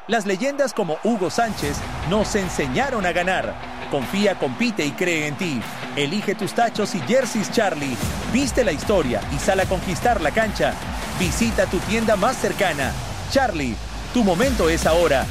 Las leyendas como Hugo Sánchez nos enseñaron a ganar. Confía, compite y cree en ti. Elige tus tachos y jerseys Charlie. Viste la historia y sal a conquistar la cancha. Visita tu tienda más cercana. Charlie, tu momento es ahora.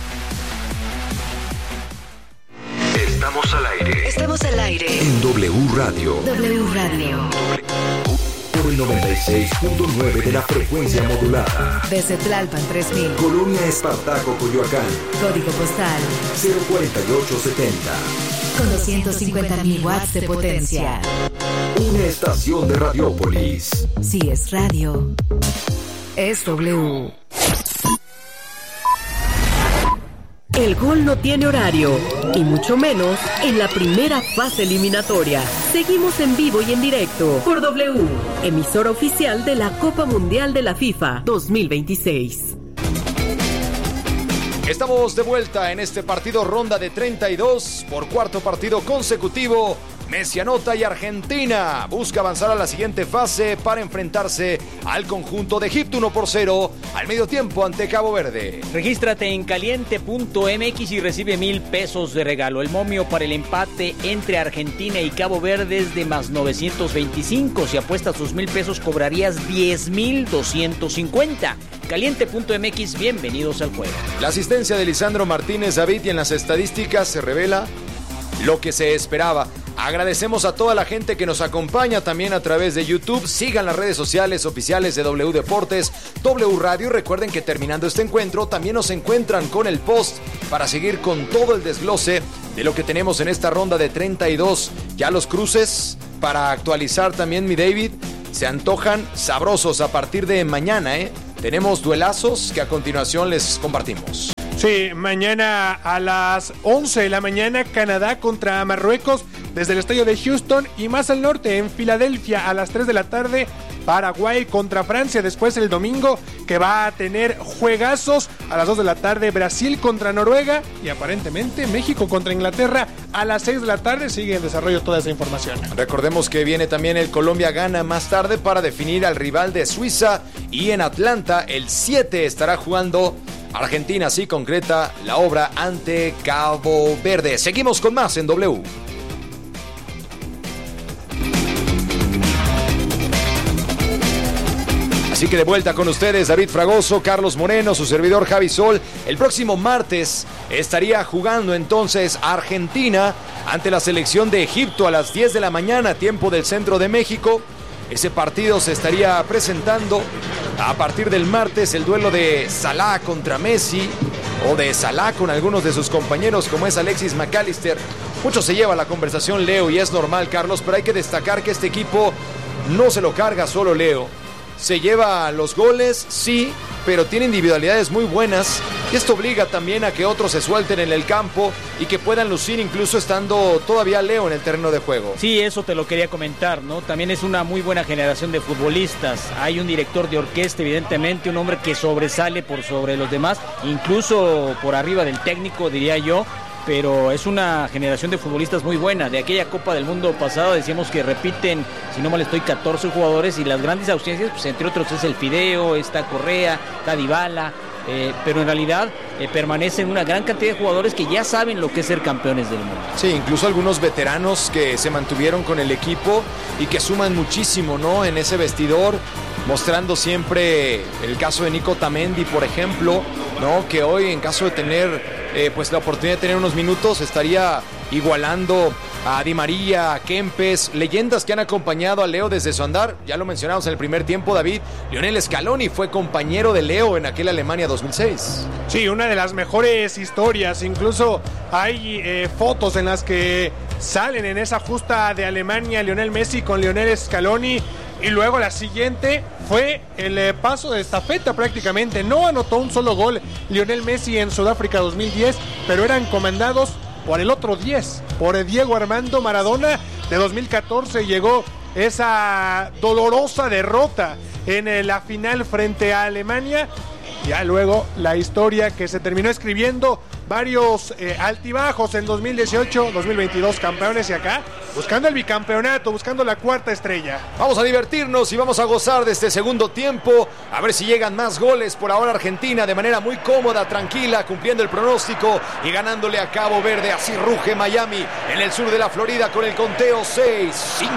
Estamos al aire. Estamos al aire. En W Radio. W Radio. Por el 96.9 de la frecuencia modulada. Desde Tlalpan 3000. Colonia Espartaco, Coyoacán. Código postal 04870. con 250.000 watts de potencia. Una estación de Radiópolis. Si es radio, es W. El gol no tiene horario, y mucho menos en la primera fase eliminatoria. Seguimos en vivo y en directo por W, emisora oficial de la Copa Mundial de la FIFA 2026. Estamos de vuelta en este partido ronda de 32 por cuarto partido consecutivo. Messi anota y Argentina busca avanzar a la siguiente fase para enfrentarse al conjunto de Egipto 1-0 al medio tiempo ante Cabo Verde. Regístrate en caliente.mx y recibe $1,000 de regalo. El momio para el empate entre Argentina y Cabo Verde es de más 925. Si apuestas tus $1,000 cobrarías 10,250. Caliente.mx, bienvenidos al juego. La asistencia de Lisandro Martínez, David, y en las estadísticas se revela lo que se esperaba. Agradecemos a toda la gente que nos acompaña también a través de YouTube. Sigan las redes sociales oficiales de W Deportes, W Radio. Recuerden que terminando este encuentro también nos encuentran con el post para seguir con todo el desglose de lo que tenemos en esta ronda de 32. Ya los cruces para actualizar también, mi David, se antojan sabrosos a partir de mañana, Tenemos duelazos que a continuación les compartimos. Sí, mañana a las 11 de la mañana, Canadá contra Marruecos desde el estadio de Houston, y más al norte en Filadelfia a las 3 de la tarde, Paraguay contra Francia. Después el domingo, que va a tener juegazos a las 2 de la tarde, Brasil contra Noruega y aparentemente México contra Inglaterra a las 6 de la tarde. Sigue en desarrollo toda esa información. Recordemos que viene también el Colombia-Ghana más tarde para definir al rival de Suiza, y en Atlanta el 7 estará jugando Argentina, así concreta la obra ante Cabo Verde. Seguimos con más en W. Así que de vuelta con ustedes, David Fragoso, Carlos Moreno, su servidor Javi Sol. El próximo martes estaría jugando entonces Argentina ante la selección de Egipto a las 10 de la mañana, tiempo del centro de México. Ese partido se estaría presentando a partir del martes, el duelo de Salah contra Messi, o de Salah con algunos de sus compañeros como es Alexis McAllister. Mucho se lleva la conversación, Leo, y es normal, Carlos, pero hay que destacar que este equipo no se lo carga solo Leo. Se lleva los goles, sí, pero tiene individualidades muy buenas, y esto obliga también a que otros se suelten en el campo y que puedan lucir incluso estando todavía Leo en el terreno de juego. Sí, eso te lo quería comentar, ¿no? También es una muy buena generación de futbolistas. Hay un director de orquesta, evidentemente, un hombre que sobresale por sobre los demás, incluso por arriba del técnico, diría yo. Pero es una generación de futbolistas muy buena. De aquella Copa del Mundo pasada decíamos que repiten, si no mal estoy, 14 jugadores, y las grandes ausencias, pues entre otros es el Fideo, está Correa, está Dybala, pero en realidad permanecen una gran cantidad de jugadores que ya saben lo que es ser campeones del mundo. Sí, incluso algunos veteranos que se mantuvieron con el equipo y que suman muchísimo, ¿no?, en ese vestidor, mostrando siempre el caso de Nico Tamendi, por ejemplo, ¿no?, que hoy, en caso de tener pues la oportunidad de tener unos minutos, estaría igualando a Di María, a Kempes, leyendas que han acompañado a Leo desde su andar. Ya lo mencionamos en el primer tiempo, David. Lionel Scaloni fue compañero de Leo en aquel Alemania 2006. Sí, una de las mejores historias. Incluso hay fotos en las que salen en esa justa de Alemania Lionel Messi con Lionel Scaloni. Y luego la siguiente fue el paso de estafeta prácticamente. No anotó un solo gol Lionel Messi en Sudáfrica 2010, pero eran comandados por el otro 10, por Diego Armando Maradona. De 2014 llegó esa dolorosa derrota en la final frente a Alemania. Ya luego la historia que se terminó escribiendo, varios altibajos en 2018, 2022 campeones, y acá buscando el bicampeonato, buscando la cuarta estrella. Vamos a divertirnos y vamos a gozar de este segundo tiempo, a ver si llegan más goles. Por ahora Argentina de manera muy cómoda, tranquila, cumpliendo el pronóstico y ganándole a Cabo Verde. Así ruge Miami en el sur de la Florida con el conteo 6, 5,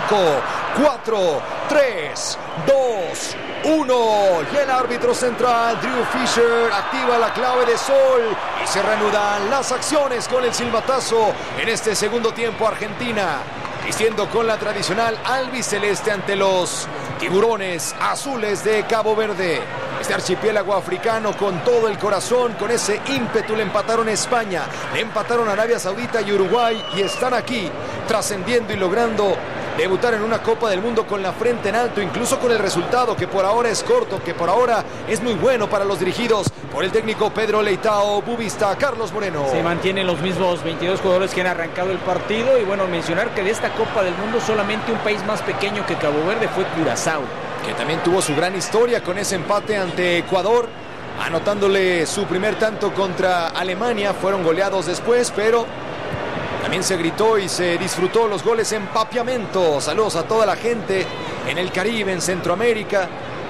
4, 3, 2, 1. Y el árbitro central, Drew Fisher, activa la clave de sol y se reanudan las acciones con el silbatazo en este segundo tiempo. Argentina vistiendo con la tradicional albiceleste ante los tiburones azules de Cabo Verde. Este archipiélago africano con todo el corazón, con ese ímpetu le empataron a España, le empataron a Arabia Saudita y Uruguay y están aquí trascendiendo y logrando debutar en una Copa del Mundo con la frente en alto, incluso con el resultado que por ahora es corto, que por ahora es muy bueno para los dirigidos por el técnico Pedro Leitao Bubista. Carlos Moreno. Se mantienen los mismos 22 jugadores que han arrancado el partido y bueno, mencionar que de esta Copa del Mundo solamente un país más pequeño que Cabo Verde fue Curazao, que también tuvo su gran historia con ese empate ante Ecuador, anotándole su primer tanto contra Alemania. Fueron goleados después, pero también se gritó y se disfrutó los goles en Papiamento. Saludos a toda la gente en el Caribe, en Centroamérica,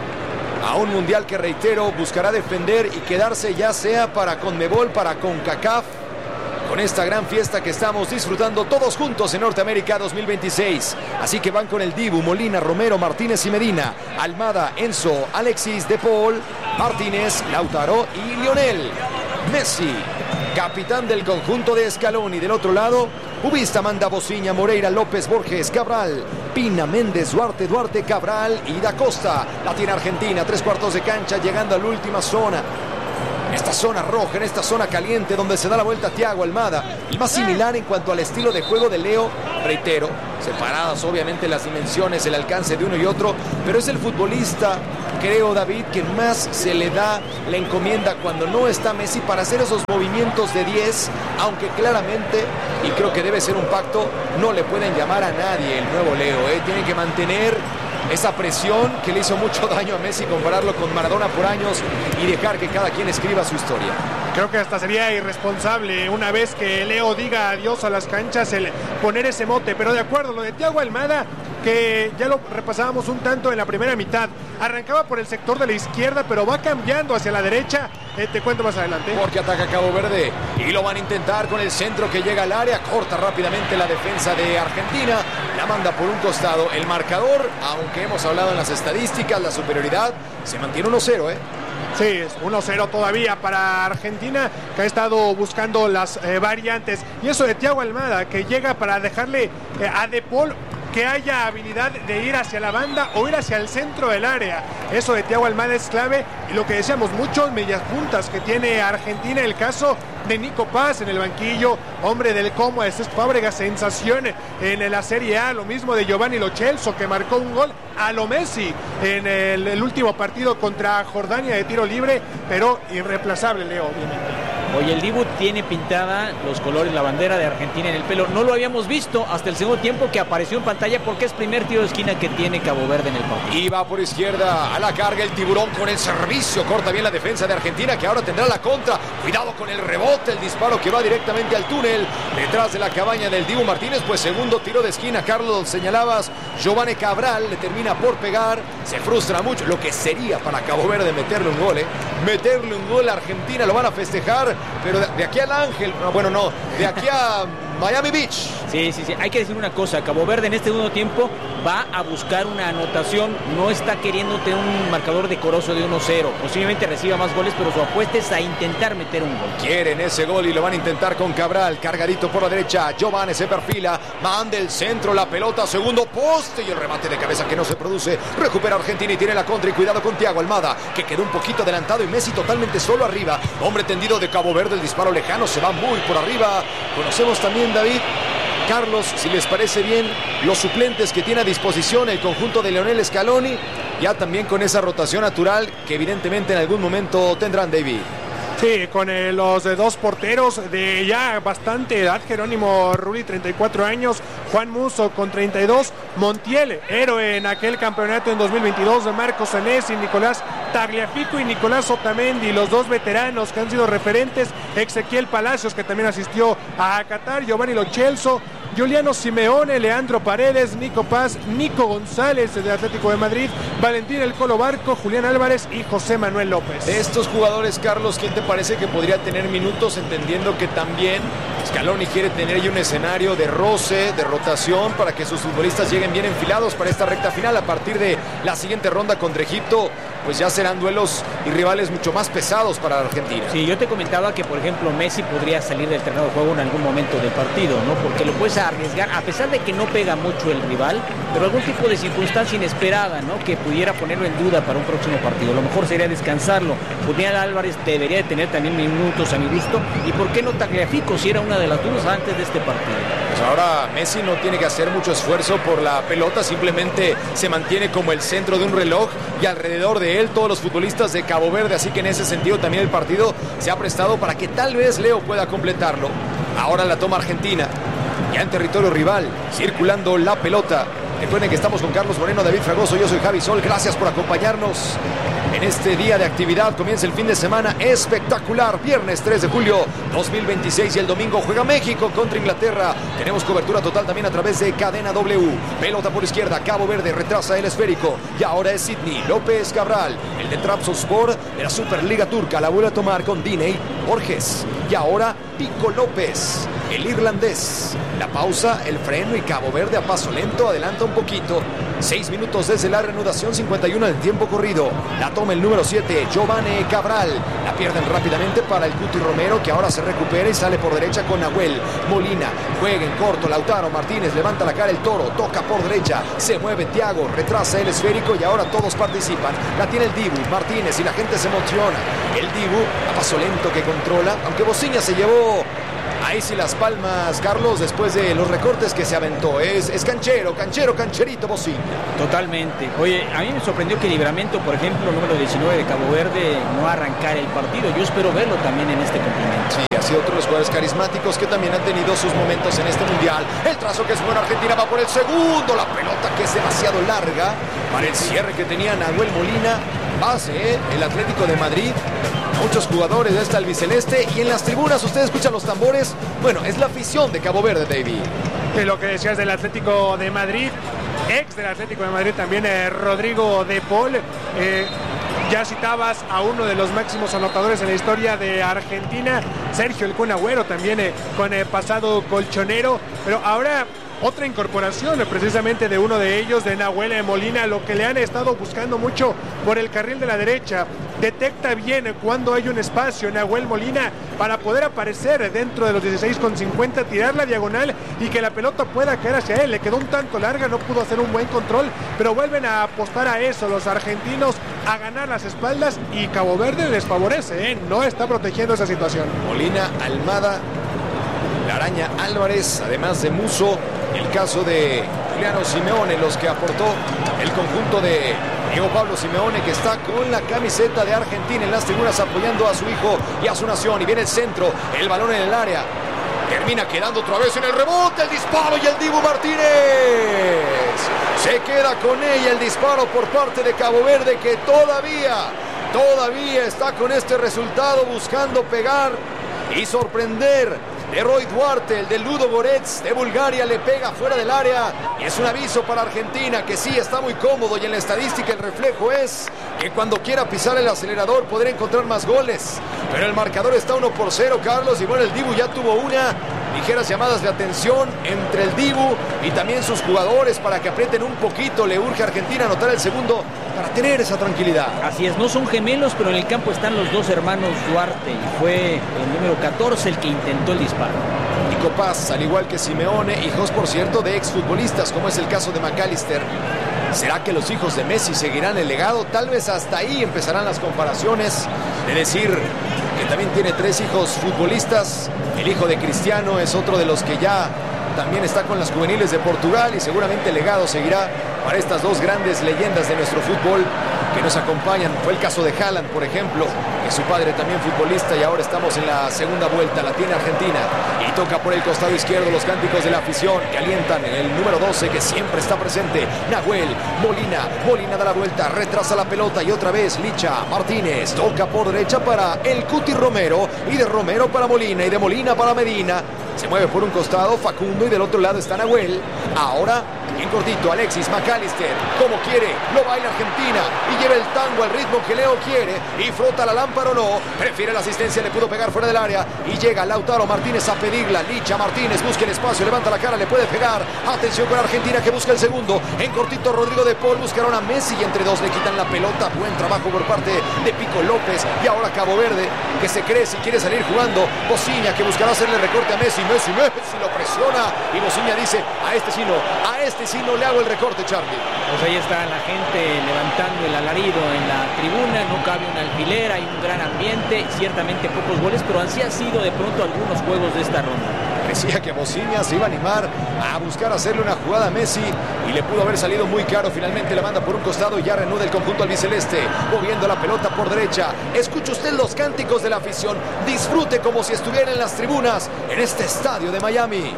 a un mundial que, reitero, buscará defender y quedarse, ya sea para Conmebol, para CONCACAF, con esta gran fiesta que estamos disfrutando todos juntos en Norteamérica 2026. Así que van con el Dibu, Molina, Romero, Martínez y Medina, Almada, Enzo, Alexis, De Paul, Martínez, Lautaro y Lionel Messi, capitán del conjunto de Scaloni. Del otro lado, Bubista manda Bociña, Moreira, López, Borges, Cabral, Pina, Méndez, Duarte, Cabral y Da Costa. La tiene Argentina, 3/4 de cancha, llegando a la última zona. En esta zona roja, en esta zona caliente, donde se da la vuelta Thiago Almada. El más similar en cuanto al estilo de juego de Leo, reitero, separadas obviamente las dimensiones, el alcance de uno y otro, pero es el futbolista, creo, David, que más se le da la encomienda cuando no está Messi para hacer esos movimientos de 10, aunque claramente, y creo que debe ser un pacto, no le pueden llamar a nadie el nuevo Leo, tiene que mantener esa presión que le hizo mucho daño a Messi, compararlo con Maradona por años y dejar que cada quien escriba su historia. Creo que hasta sería irresponsable una vez que Leo diga adiós a las canchas el poner ese mote, pero de acuerdo, lo de Thiago Almada, que ya lo repasábamos un tanto en la primera mitad, arrancaba por el sector de la izquierda, pero va cambiando hacia la derecha, te cuento más adelante. Porque ataca Cabo Verde y lo van a intentar con el centro que llega al área, corta rápidamente la defensa de Argentina, la manda por un costado. El marcador, aunque hemos hablado en las estadísticas, la superioridad, se mantiene 1-0, Sí, es 1-0 todavía para Argentina, que ha estado buscando las variantes. Y eso de Thiago Almada, que llega para dejarle a De Paul que haya habilidad de ir hacia la banda o ir hacia el centro del área. Eso de Thiago Almada es clave. Y lo que decíamos, muchos medias puntas que tiene Argentina, el caso de Nico Paz en el banquillo, hombre del Como, es Fábregas, sensación en la Serie A, lo mismo de Giovanni Lo Celso, que marcó un gol a lo Messi en el último partido contra Jordania de tiro libre, pero irreemplazable Leo, obviamente. Oye, el Dibu tiene pintada los colores, la bandera de Argentina en el pelo. No lo habíamos visto hasta el segundo tiempo que apareció en pantalla, porque es primer tiro de esquina que tiene Cabo Verde en el partido. Y va por izquierda a la carga el tiburón con el servicio. Corta bien la defensa de Argentina, que ahora tendrá la contra. Cuidado con el rebote, el disparo que va directamente al túnel detrás de la cabaña del Dibu Martínez. Pues segundo tiro de esquina, Carlos, señalabas. Giovanni Cabral le termina por pegar. Se frustra mucho. Lo que sería para Cabo Verde meterle un gol, meterle un gol a Argentina. Lo van a festejar, pero de aquí al Ángel, de aquí a Miami Beach. Sí, hay que decir una cosa, Cabo Verde en este segundo tiempo va a buscar una anotación, no está queriendo tener un marcador decoroso de 1-0, posiblemente reciba más goles, pero su apuesta es a intentar meter un gol. Quieren ese gol y lo van a intentar con Cabral, cargadito por la derecha, Giovanni se perfila, manda el centro, la pelota, segundo poste y el remate de cabeza que no se produce, recupera Argentina y tiene la contra y cuidado con Thiago Almada, que quedó un poquito adelantado y Messi totalmente solo arriba, hombre tendido de Cabo Verde, el disparo lejano, se va muy por arriba. Conocemos también, David, Carlos, si les parece bien, los suplentes que tiene a disposición el conjunto de Lionel Scaloni, ya también con esa rotación natural que evidentemente en algún momento tendrán, David. Sí, con los dos porteros de ya bastante edad, Jerónimo Rulli, 34 años, Juan Musso con 32, Montiel, héroe en aquel campeonato en 2022 de Marcos Senesi, Nicolás Tagliafico y Nicolás Otamendi, los dos veteranos que han sido referentes, Ezequiel Palacios, que también asistió a Qatar, Giovanni Lo Celso, Giuliano Simeone, Leandro Paredes, Nico Paz, Nico González del Atlético de Madrid, Valentín El Colo Barco, Julián Álvarez y José Manuel López. De estos jugadores, Carlos, ¿quién te parece que podría tener minutos, entendiendo que también Scaloni quiere tener ahí un escenario de roce, de rotación, para que sus futbolistas lleguen bien enfilados para esta recta final? A partir de la siguiente ronda contra Egipto, pues ya serán duelos y rivales mucho más pesados para Argentina. Sí, yo te comentaba que, por ejemplo, Messi podría salir del terreno de juego en algún momento del partido, ¿no? Porque lo puedes arriesgar, a pesar de que no pega mucho el rival, pero algún tipo de circunstancia inesperada, ¿no? Que pudiera ponerlo en duda para un próximo partido. Lo mejor sería descansarlo. Julián Álvarez debería de tener también minutos a mi gusto. ¿Y por qué no Tagliafico, si era una de las dudas antes de este partido? Pues ahora Messi no tiene que hacer mucho esfuerzo por la pelota, simplemente se mantiene como el centro de un reloj y alrededor de él todos los futbolistas de Cabo Verde, así que en ese sentido también el partido se ha prestado para que tal vez Leo pueda completarlo. Ahora la toma Argentina, ya en territorio rival, circulando la pelota. Recuerden que estamos con Carlos Moreno, David Fragoso, yo soy Javi Sol, gracias por acompañarnos en este día de actividad. Comienza el fin de semana espectacular, viernes 3 de julio 2026, y el domingo juega México contra Inglaterra. Tenemos cobertura total también a través de Cadena W. Pelota por izquierda, Cabo Verde retrasa el esférico y ahora es Sidney López Cabral, el de Trabzonspor de la Superliga Turca. La vuelve a tomar con Diney Borges y ahora Pico López, el irlandés. La pausa, el freno y Cabo Verde a paso lento adelanta un poquito. 6 minutos desde la reanudación, 51 del tiempo corrido. La toma el número 7, Giovanni Cabral. La pierden rápidamente para el Cuti Romero, que ahora se recupera y sale por derecha con Nahuel Molina. Juega en corto, Lautaro Martínez levanta la cara, el Toro toca por derecha, se mueve Thiago, retrasa el esférico y ahora todos participan. La tiene el Dibu Martínez y la gente se emociona. El Dibu a paso lento que controla, aunque Bociña se llevó ahí sí las palmas, Carlos, después de los recortes que se aventó. Es cancherito Bociña. Totalmente. Oye, a mí me sorprendió que Livramento, por ejemplo, número 19 de Cabo Verde, no arrancara el partido. Yo espero verlo también en este complemento. Sí, ha sido otro de los jugadores carismáticos que también han tenido sus momentos en este mundial. El trazo que es bueno, Argentina va por el segundo. La pelota que es demasiado larga para el cierre que tenía Nahuel Molina. Base, el Atlético de Madrid. Muchos jugadores de esta albiceleste, y en las tribunas ustedes escuchan los tambores. Bueno, es la afición de Cabo Verde, David. De lo que decías del Atlético de Madrid, ex del Atlético de Madrid también, Rodrigo de Paul. Ya citabas a uno de los máximos anotadores en la historia de Argentina, Sergio El Kun Agüero, también con pasado colchonero, pero ahora otra incorporación precisamente de uno de ellos, de Nahuel Molina, lo que le han estado buscando mucho por el carril de la derecha. Detecta bien cuando hay un espacio Nahuel Molina para poder aparecer dentro de los 16,50, tirar la diagonal y que la pelota pueda caer hacia él. Le quedó un tanto larga, no pudo hacer un buen control, pero vuelven a apostar a eso los argentinos, a ganar las espaldas, y Cabo Verde les favorece, no está protegiendo esa situación. Molina, Almada, la Araña Álvarez, además de Musso, el caso de Giuliano Simeone, los que aportó el conjunto de Diego Pablo Simeone, que está con la camiseta de Argentina en las tribunas apoyando a su hijo y a su nación. Y viene el centro, el balón en el área, termina quedando otra vez en el rebote, el disparo y el Dibu Martínez se queda con ella. El disparo por parte de Cabo Verde, que todavía está con este resultado, buscando pegar y sorprender. De Roy Duarte, el de Ludo Goretz de Bulgaria, le pega fuera del área y es un aviso para Argentina, que sí está muy cómodo, y en la estadística el reflejo es que cuando quiera pisar el acelerador podrá encontrar más goles, pero el marcador está 1-0, Carlos, y bueno, el Dibu ya tuvo ligeras llamadas de atención entre el Dibu y también sus jugadores para que aprieten un poquito. Le urge a Argentina anotar el segundo para tener esa tranquilidad. Así es, no son gemelos, pero en el campo están los dos hermanos Duarte, y fue el número 14 el que intentó el disparo. Nico Paz, al igual que Simeone, hijos por cierto de exfutbolistas, como es el caso de McAllister. ¿Será que los hijos de Messi seguirán el legado? Tal vez hasta ahí empezarán las comparaciones, de decir que también tiene 3 hijos futbolistas. El hijo de Cristiano es otro de los que ya también está con las juveniles de Portugal, y seguramente el legado seguirá para estas dos grandes leyendas de nuestro fútbol que nos acompañan. Fue el caso de Haaland, por ejemplo, que su padre también futbolista, y ahora estamos en la segunda vuelta. La tiene Argentina y toca por el costado izquierdo los cánticos de la afición que alientan en el número 12, que siempre está presente, Nahuel Molina da la vuelta, retrasa la pelota y otra vez Licha Martínez toca por derecha para el Cuti Romero, y de Romero para Molina, y de Molina para Medina. Se mueve por un costado Facundo y del otro lado está Nahuel. Ahora, en cortito, Alexis McAllister, como quiere, lo baila Argentina y lleva el tango al ritmo que Leo quiere y frota la lámpara o no. Prefiere la asistencia, le pudo pegar fuera del área y llega Lautaro Martínez a pedirla. Licha Martínez busca el espacio, levanta la cara, le puede pegar. Atención con Argentina que busca el segundo. En cortito, Rodrigo de Paul buscaron a Messi y entre dos le quitan la pelota. Buen trabajo por parte de Pico López. Y ahora Cabo Verde, que se cree si quiere salir jugando. Bociña que buscará hacerle recorte a Messi. Messi lo presiona y Bociña dice: a este sí no le hago el recorte, Charlie. Pues ahí está la gente levantando el alarido en la tribuna, no cabe un alfiler, hay un gran ambiente, ciertamente pocos goles, pero así ha sido de pronto algunos juegos de esta ronda. Decía que Bociña se iba a animar a buscar hacerle una jugada a Messi y le pudo haber salido muy caro. Finalmente la manda por un costado y ya reanuda el conjunto albiceleste, moviendo la pelota por derecha. Escuche usted los cánticos de la afición, disfrute como si estuviera en las tribunas en este estadio de Miami.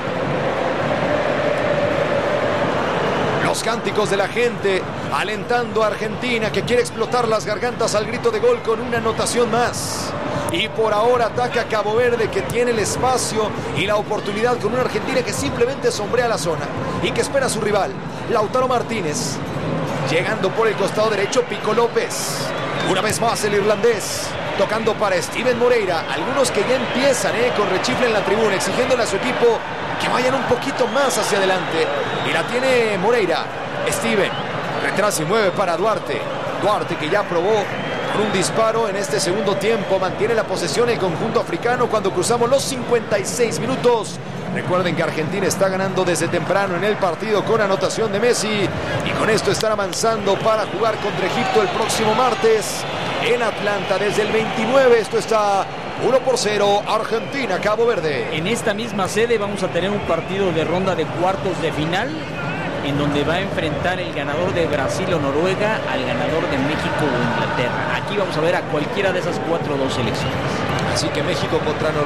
Los cánticos de la gente alentando a Argentina, que quiere explotar las gargantas al grito de gol con una anotación más. Y por ahora ataca a Cabo Verde, que tiene el espacio y la oportunidad con una Argentina que simplemente sombrea la zona y que espera a su rival. Lautaro Martínez llegando por el costado derecho, Pico López. Una vez más el irlandés tocando para Steven Moreira. Algunos que ya empiezan con rechifle en la tribuna, exigiéndole a su equipo que vayan un poquito más hacia adelante. Y la tiene Moreira. Steven retrasa y mueve para Duarte. Duarte, que ya probó con un disparo en este segundo tiempo. Mantiene la posesión el conjunto africano cuando cruzamos los 56 minutos. Recuerden que Argentina está ganando desde temprano en el partido con anotación de Messi. Y con esto están avanzando para jugar contra Egipto el próximo martes en Atlanta desde el 29. Esto está 1-0, Argentina, Cabo Verde. En esta misma sede vamos a tener un partido de ronda de cuartos de final, en donde va a enfrentar el ganador de Brasil o Noruega al ganador de México o Inglaterra. Aquí vamos a ver a cualquiera de esas 4 o 2 selecciones. Así que México contra Noruega.